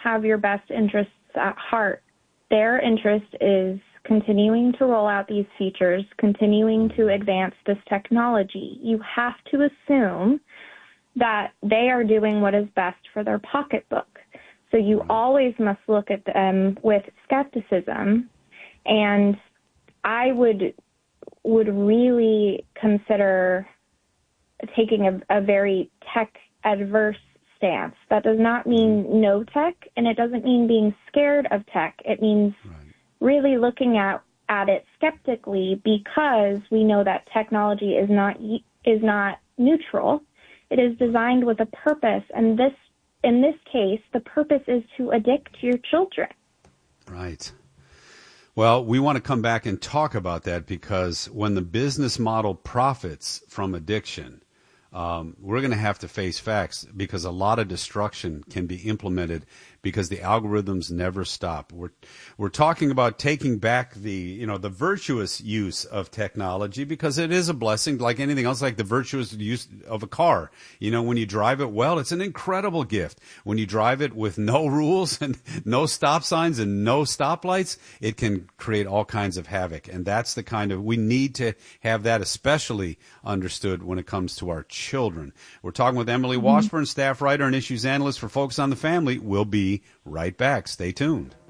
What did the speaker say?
have your best interests at heart. Their interest is continuing to roll out these features, continuing to advance this technology. You have to assume that they are doing what is best for their pocketbook. So you always must look at them with skepticism, and I would really consider taking a very tech-adverse stance. That does not mean no tech, and it doesn't mean being scared of tech. It means really looking at it skeptically, because we know that technology is not neutral. It is designed with a purpose, and in this case, the purpose is to addict your children. Right. Well, we want to come back and talk about that, because when the business model profits from addiction, we're going to have to face facts, because a lot of destruction can be implemented because the algorithms never stop. We're talking about taking back the virtuous use of technology, because it is a blessing like anything else, like the virtuous use of a car. When you drive it well, it's an incredible gift. When you drive it with no rules and no stop signs and no stoplights, it can create all kinds of havoc. And that's we need to have that especially understood when it comes to our children. We're talking with Emily Washburn, staff writer and issues analyst for Focus on the Family. We'll be right back. Stay tuned.